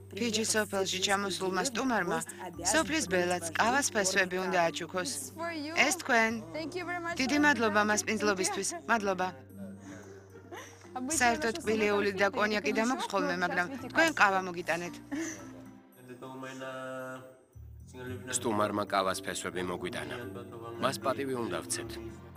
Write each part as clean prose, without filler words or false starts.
ფიჯი სოფელში ჩამოსულმა სტუმარმა სოფლის ბელაც ყავას ფესვები უნდა აჩუქოს. ეს თქვენ. დიდი მადლობა მასპინძლობისთვის. მადლობა. საერთოდ კბილეული და კონიაკი დამაქვს ხოლმე, მაგრამ თქვენ ყავა მოგიტანეთ. სტუმარმა ყავას ფესვები მოგვიტანა. მას პატივი უნდა ვცეთ.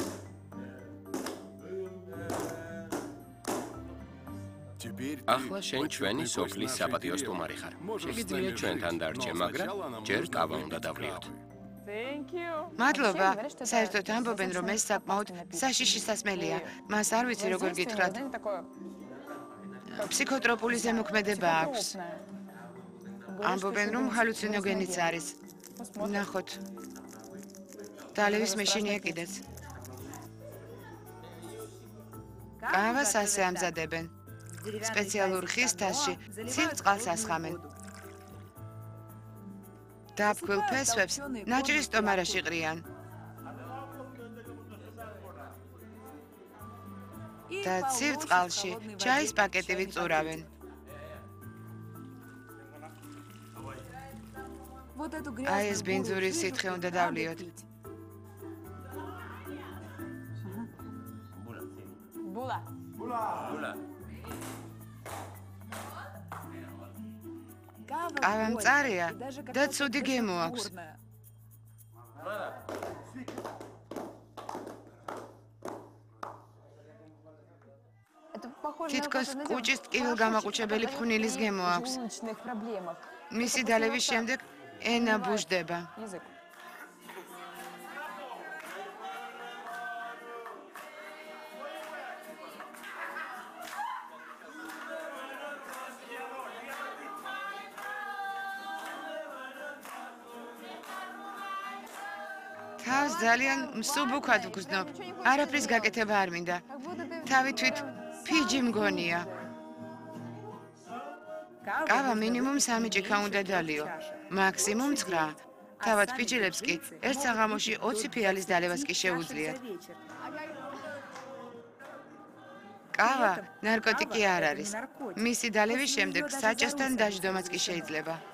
ახლა შენ ჩვენი სოფლის საპატიო სტუმარი ხარ. შეგიძლია ჩვენთან დარჩე, მაგრამ ჯერ ყავა უნდა დავლიოთ. მადლობა. საერთოდ ამბობენ, რომ ეს საკმაოდ საშიში სასმელია. მას არ ვიცი როგორ გითხრათ. ფსიქოტროპული ზემოქმედება აქვს. ამბობენ, რომ ჰალუცინოგენიც არის. ნახოთ. დალევის მეშინია კიდეც. ყავას ასე ამზადებენ. სპეციალურ ხის თასში ცივ წყალს ასხამენ. დაფქვილ ფესვებს ნაჭრის სტომარაში ყრიან. და ცივ წყალში ჩაის პაკეტი ვიწურავენ. აი ეს ბინძურის სითხე უნდა დავლიოთ. ყავა მწარია და ცუდი გემო აქვს. თითქოს კუჭის ტკივილგამაყუჩებელი ფხვნილის გემო აქვს. მისი დალევის შემდეგ ენა ბუჟდება. თავს ძალიან მსუბუქად ვგრძნობ. არაფრის გაკეთება არ მინდა. თავი თვით ფიჯი მგონია. ყავა მინიმუმ 3 ჭიქა უნდა დალიო. მაქსიმუმ 9. თავად ფიჯილებს კი ერთ საღამოში 20 ფიალის დალევას კი შეუძლიათ. ყავა ნარკოტიკი არ არის. მისი დალევის შემდეგ საჭესთან დაждომაც კი შეიძლება.